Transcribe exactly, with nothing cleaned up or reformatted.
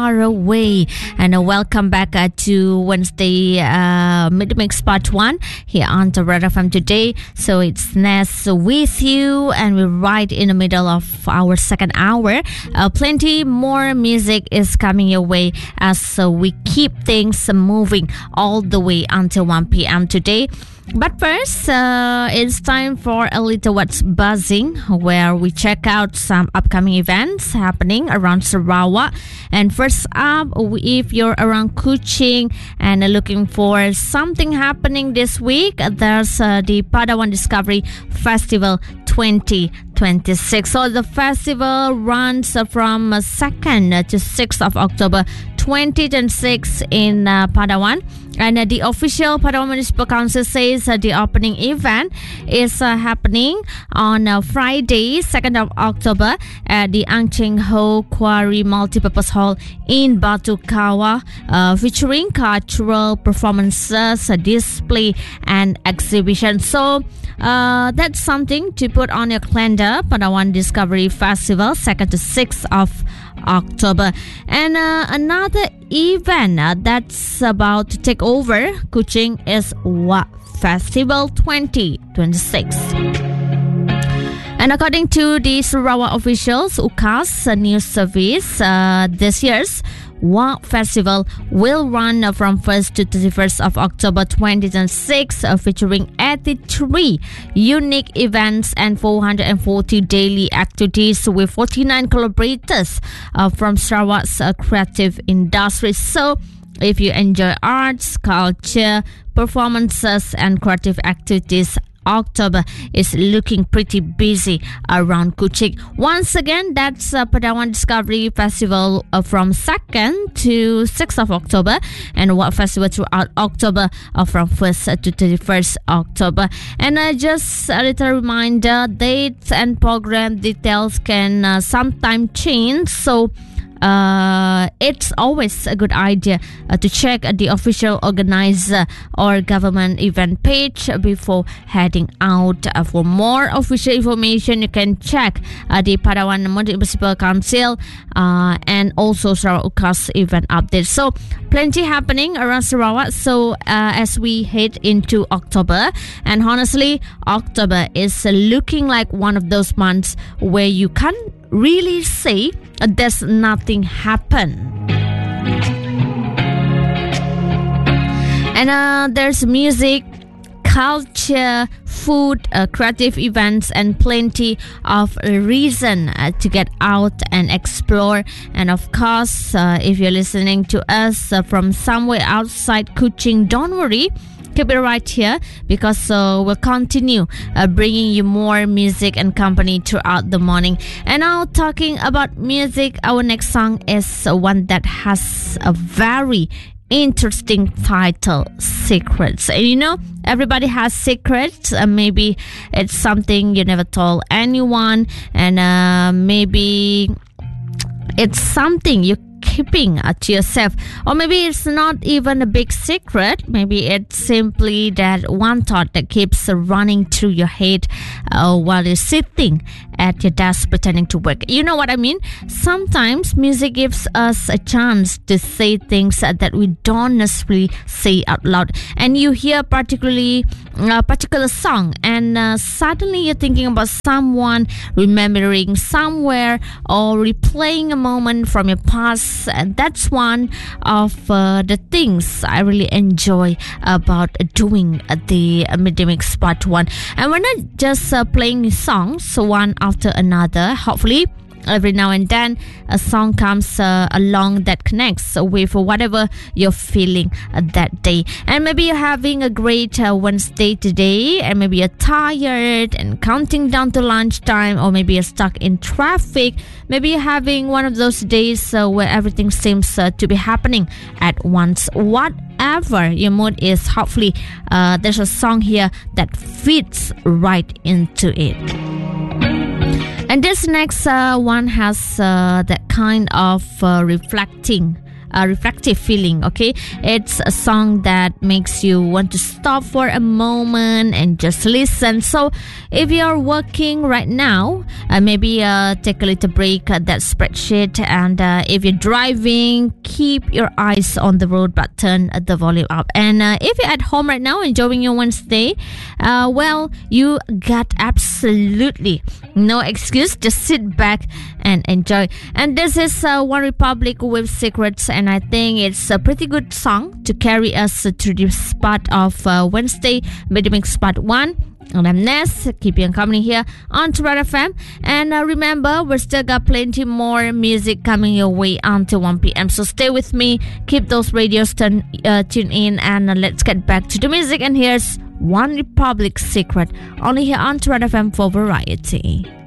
Far away, and uh, welcome back uh, to Wednesday uh, Mid Mix Part One here on the Red F M today. So it's Ness with you, and we're right in the middle of our second hour. Uh, plenty more music is coming your way as uh, we keep things moving all the way until one p.m. today. But first, uh, it's time for a little What's Buzzing, where we check out some upcoming events happening around Sarawak. And first up, if you're around Kuching and looking for something happening this week, there's uh, the Padawan Discovery Festival twenty twenty-six. So the festival runs from second to sixth of October twenty twenty-six in uh, Padawan. And uh, the official Padawan Municipal Council says uh, the opening event is uh, happening on uh, Friday, second of October at the Ang Cheng Ho Quarry Multipurpose Hall in Batu Kawa, uh, featuring cultural performances, a display and exhibition. So uh, that's something to put on your calendar. Padawan Discovery Festival, second to sixth of October. And uh, another event uh, that's about to take over Kuching is Wak Festival twenty twenty-six. And according to the Sarawak officials, U C A S News Service, uh, this year's Wak Festival will run from first to thirty-first of October twenty twenty-six, uh, featuring eighty-three unique events and four hundred forty daily activities with forty-nine collaborators uh, from Sarawak's uh, creative industry. So if you enjoy arts, culture, performances and creative activities, October is looking pretty busy around Kuching. Once again, that's uh, Padawan Discovery Festival uh, from second to sixth of October, and Wak Festival throughout October uh, from first to thirty-first October. And uh, just a little reminder, dates and program details can uh, sometimes change, so Uh, it's always a good idea uh, to check uh, the official organizer or government event page before heading out. Uh, for more official information, you can check uh, the Padawan Municipal Council uh, and also Sarawak U C A S event updates. So plenty happening around Sarawak. So uh, as we head into October, and honestly, October is uh, looking like one of those months where you can't really say uh, there's nothing happen. And uh, there's music, culture, food, uh, creative events, and plenty of reason uh, to get out and explore. And of course, uh, if you're listening to us uh, from somewhere outside Kuching, don't worry. Keep it right here, because uh, we'll continue uh, bringing you more music and company throughout the morning. And now, talking about music, our next song is uh, one that has a very interesting title, Secrets. And you know, everybody has secrets. Uh, maybe it's something you never told anyone, and uh, maybe it's something you keeping uh, to yourself, or maybe it's not even a big secret. Maybe it's simply that one thought that keeps uh, running through your head uh, while you're sitting at your desk pretending to work. You know what I mean? Sometimes music gives us a chance to say things uh, that we don't necessarily say out loud, and you hear particularly a particular song, and uh, suddenly you're thinking about someone, remembering somewhere, or replaying a moment from your past. And that's one of uh, the things I really enjoy about doing the uh, Midday Mix Part one. And we're not just uh, playing songs one after another. Hopefully every now and then a song comes uh, along that connects with whatever you're feeling uh, that day. And maybe you're having a great uh, Wednesday today, and maybe you're tired and counting down to lunchtime, or maybe you're stuck in traffic. Maybe you're having one of those days uh, where everything seems uh, to be happening at once. Whatever your mood is, hopefully uh, there's a song here that fits right into it. And this next uh, one has uh, that kind of uh, reflecting uh, reflective feeling. Okay, it's a song that makes you want to stop for a moment and just listen. So if you're working right now, uh, maybe uh, take a little break at that spreadsheet, and uh, if you're driving, keep your eyes on the road but turn the volume up. And uh, if you're at home right now enjoying your Wednesday, uh, well, you got absolutely no excuse. Just sit back and enjoy. And this is uh, One Republic with Secrets, and I think it's a pretty good song to carry us to this part of uh, Wednesday Mid-Mix Part one. And I'm Ness, keep you company here on Red F M. And uh, remember, we're still got plenty more music coming your way until one p.m. So stay with me, keep those radios turn, uh, tuned in, and uh, let's get back to the music. And here's One Republic Secret, only here on Red F M for variety.